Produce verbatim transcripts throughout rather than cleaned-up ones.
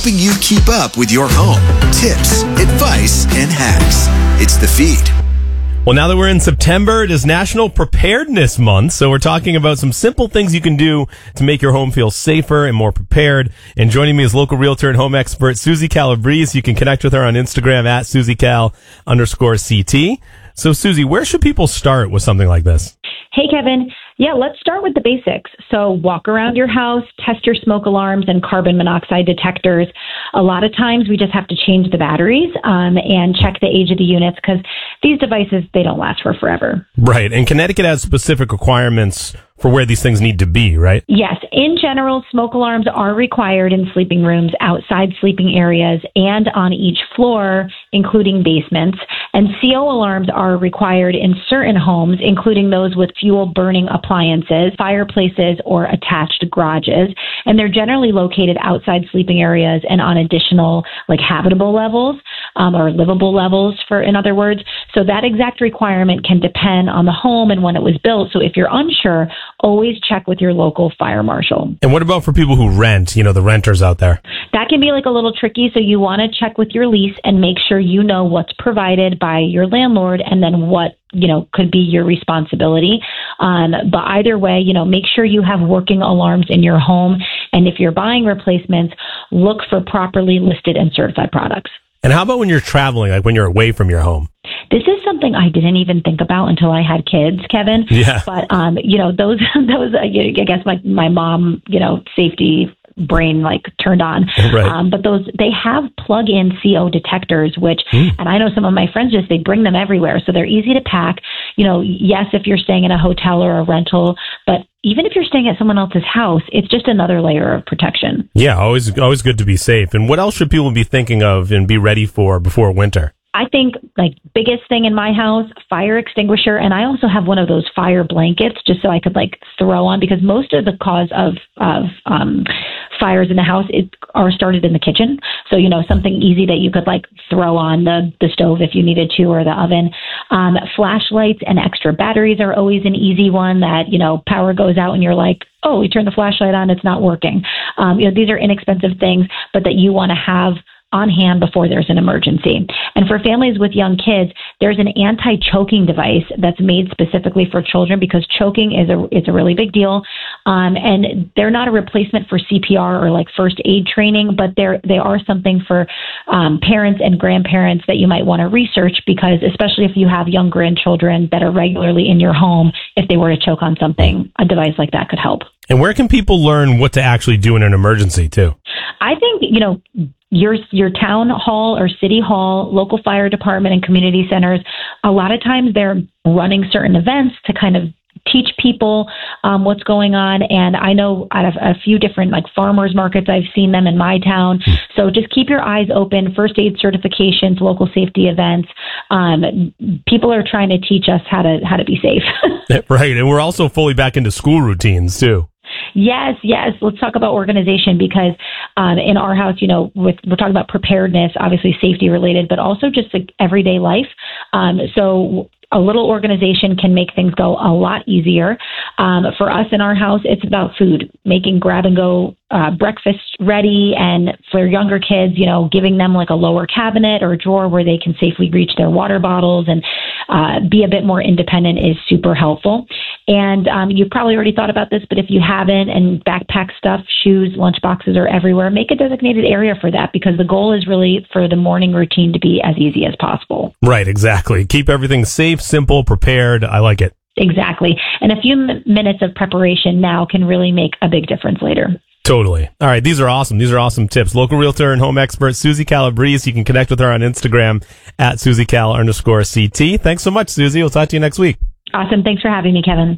helping you keep up with your home. Tips, advice, and hacks. It's The Feed. Well, now that we're in September, it is National Preparedness Month, so we're talking about some simple things you can do to make your home feel safer and more prepared. And joining me is local realtor and home expert Susie Calabrese. You can connect with her on Instagram at SusieCal underscore CT. So, Susie, where should people start with something like this? Hey, Kevin. Yeah, let's start with the basics. So walk around your house, test your smoke alarms and carbon monoxide detectors. A lot of times we just have to change the batteries um, and check the age of the units because these devices, they don't last for forever. Right. And Connecticut has specific requirements for where these things need to be, right? Yes. In general, smoke alarms are required in sleeping rooms, outside sleeping areas, and on each floor, including basements. And C O alarms are required in certain homes, including those with fuel-burning appliances, fireplaces, or attached garages. And they're generally located outside sleeping areas and on additional, like, habitable levels um, or livable levels, for in other words. So that exact requirement can depend on the home and when it was built. So if you're unsure, always check with your local fire marshal. And what about for people who rent, you know, the renters out there? That can be like a little tricky. So you want to check with your lease and make sure you know what's provided by your landlord and then what, you know, could be your responsibility. Um, but either way, you know, make sure you have working alarms in your home. And if you're buying replacements, look for properly listed and certified products. And how about when you're traveling, like when you're away from your home? This is something I didn't even think about until I had kids, Kevin. Yeah. But, um, you know, those, those, uh, I guess my, my mom, you know, safety brain like turned on. Right. Um, but those, they have plug-in C O detectors, which, mm. and I know some of my friends just, they bring them everywhere. So they're easy to pack. You know, yes, if you're staying in a hotel or a rental, but even if you're staying at someone else's house, it's just another layer of protection. Yeah, always, always good to be safe. And what else should people be thinking of and be ready for before winter? I think, like, biggest thing in my house, fire extinguisher, and I also have one of those fire blankets just so I could, like, throw on, because most of the cause of of um, fires in the house it, are started in the kitchen. So, you know, something easy that you could, like, throw on the, the stove if you needed to, or the oven. Um, flashlights and extra batteries are always an easy one that, you know, power goes out and you're like, oh, we turn the flashlight on, it's not working. Um, you know, these are inexpensive things, but that you want to have on hand before there's an emergency. And for families with young kids, there's an anti-choking device that's made specifically for children because choking is a is a really big deal. Um, and they're not a replacement for C P R or like first aid training, but they're they are something for um, parents and grandparents that you might want to research, because especially if you have young grandchildren that are regularly in your home, if they were to choke on something, a device like that could help. And where can people learn what to actually do in an emergency too? I think, you know, your your town hall or city hall, local fire department and community centers, a lot of times they're running certain events to kind of teach people um, what's going on. And I know out of a few different like farmers markets, I've seen them in my town. So just keep your eyes open. First aid certifications, local safety events. Um, people are trying to teach us how to how to be safe. Right. And we're also fully back into school routines too. Yes, yes. Let's talk about organization, because um, in our house, you know, with, we're talking about preparedness, obviously safety related, but also just like everyday life. Um, so a little organization can make things go a lot easier. Um, for us in our house, it's about food, making grab and go uh, breakfast ready. And for younger kids, you know, giving them like a lower cabinet or drawer where they can safely reach their water bottles and uh, be a bit more independent is super helpful. And um, you've probably already thought about this, but if you haven't, and backpack stuff, shoes, lunch boxes are everywhere, make a designated area for that, because the goal is really for the morning routine to be as easy as possible. Right, exactly. Keep everything safe, simple, prepared. I like it. Exactly. And a few m- minutes of preparation now can really make a big difference later. Totally. All right. These are awesome. These are awesome tips. Local realtor and home expert Susie Calabrese. You can connect with her on Instagram at SusieCal underscore CT. Thanks so much, Susie. We'll talk to you next week. Awesome. Thanks for having me, Kevin.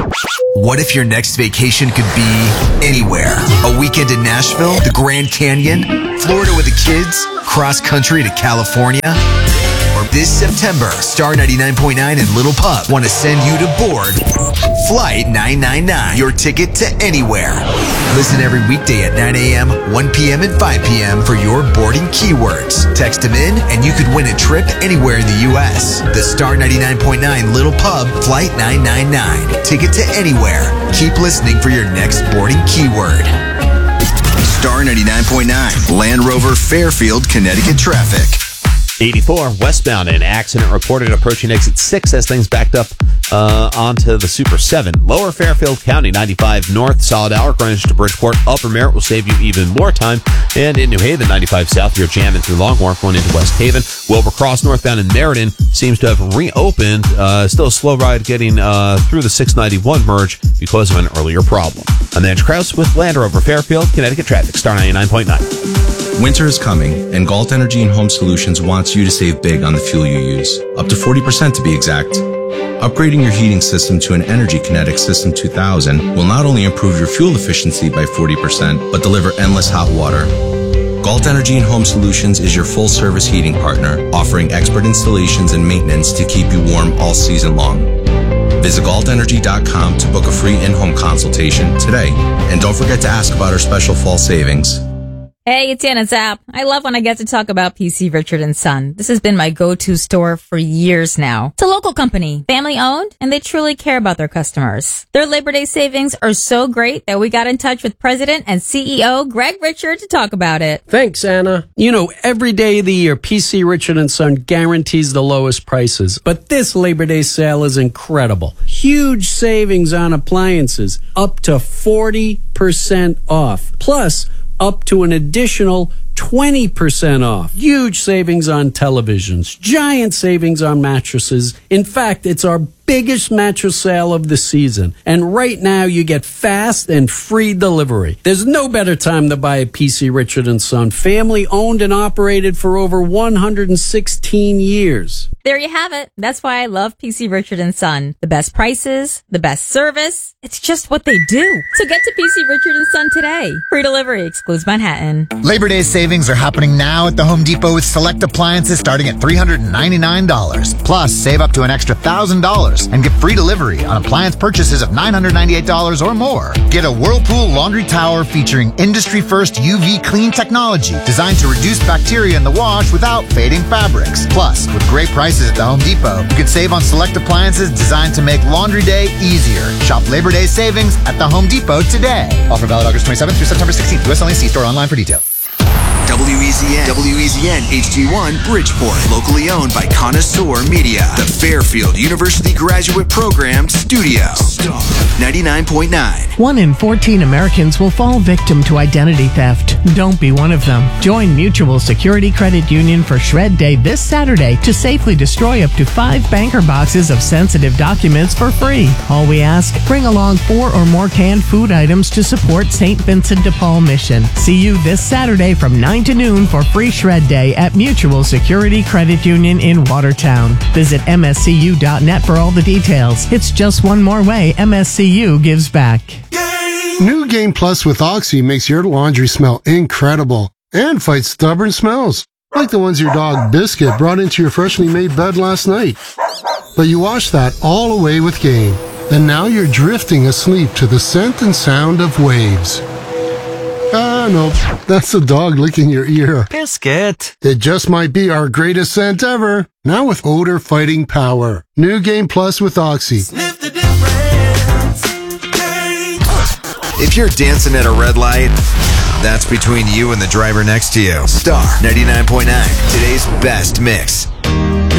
What if your next vacation could be anywhere? A weekend in Nashville, the Grand Canyon, Florida with the kids, cross country to California? Or this September, Star ninety-nine point nine and Little Pub want to send you to board Flight nine nine nine, your ticket to anywhere. Listen every weekday at nine a.m., one p.m., and five p.m. for your boarding keywords. Text them in and you could win a trip anywhere in the U S. The Star ninety-nine point nine Little Pub Flight nine nine nine. Ticket to anywhere. Keep listening for your next boarding keyword. Star ninety-nine point nine. Land Rover Fairfield, Connecticut traffic. eighty-four westbound, an accident reported approaching exit six as things backed up uh, onto the Super seven. Lower Fairfield County, ninety-five north, solid hour, Greenwich to Bridgeport. Upper Merritt will save you even more time. And in New Haven, ninety-five south, you're jamming through Long Wharf going into West Haven. Wilbur Cross northbound in Meriden seems to have reopened. Uh, still a slow ride getting uh, through the six ninety-one merge because of an earlier problem. I'm Andrew Krause with Land Rover Fairfield, Connecticut traffic, Star ninety-nine point nine. Winter is coming, and Galt Energy and Home Solutions wants you to save big on the fuel you use, up to forty percent to be exact. Upgrading your heating system to an Energy Kinetic System two thousand will not only improve your fuel efficiency by forty percent, but deliver endless hot water. Galt Energy and Home Solutions is your full-service heating partner, offering expert installations and maintenance to keep you warm all season long. Visit galt energy dot com to book a free in-home consultation today. And don't forget to ask about our special fall savings. Hey, it's Anna Zapp. I love when I get to talk about P C Richard and Son. This has been my go-to store for years now. It's a local company, family-owned, and they truly care about their customers. Their Labor Day savings are so great that we got in touch with President and C E O Greg Richard to talk about it. Thanks, Anna. You know, every day of the year, P C Richard and Son guarantees the lowest prices. But this Labor Day sale is incredible. Huge savings on appliances, up to forty percent off. Plus, up to an additional twenty percent off. Huge savings on televisions. Giant savings on mattresses. In fact, it's our biggest mattress sale of the season. And right now, you get fast and free delivery. There's no better time to buy a P C Richard and Son. Family owned and operated for over one hundred sixteen years. There you have it. That's why I love P C Richard and Son. The best prices, the best service. It's just what they do. So get to P C Richard and Son today. Free delivery excludes Manhattan. Labor Day savings are happening now at the Home Depot with select appliances starting at three hundred ninety-nine dollars. Plus, save up to an extra one thousand dollars and get free delivery on appliance purchases of nine hundred ninety-eight dollars or more. Get a Whirlpool laundry tower featuring industry-first U V clean technology designed to reduce bacteria in the wash without fading fabrics. Plus, with great prices at the Home Depot, you can save on select appliances designed to make laundry day easier. Shop Labor Day savings at the Home Depot today. Offer valid August twenty-seventh through September sixteenth. U S only. See store online for details. W E Z N, W E Z N H D one Bridgeport, locally owned by Connoisseur Media, the Fairfield University Graduate Program Studio. Star ninety-nine point nine. One in fourteen Americans will fall victim to identity theft. Don't be one of them. Join Mutual Security Credit Union for Shred Day this Saturday to safely destroy up to five banker boxes of sensitive documents for free. All we ask, bring along four or more canned food items to support Saint Vincent de Paul mission. See you this Saturday from nine to noon for free Shred Day at Mutual Security Credit Union in Watertown. Visit M S C U dot net for all the details. It's just one more way M S C U gives back. New Game Plus with Oxy makes your laundry smell incredible and fights stubborn smells, like the ones your dog Biscuit brought into your freshly made bed last night. But you wash that all away with Game, and now you're drifting asleep to the scent and sound of waves. Ah, no, that's the dog licking your ear. Biscuit. It just might be our greatest scent ever. Now with odor fighting power. New Game Plus with Oxy. Sniff the difference. If you're dancing at a red light, that's between you and the driver next to you. Star ninety-nine point nine, today's best mix.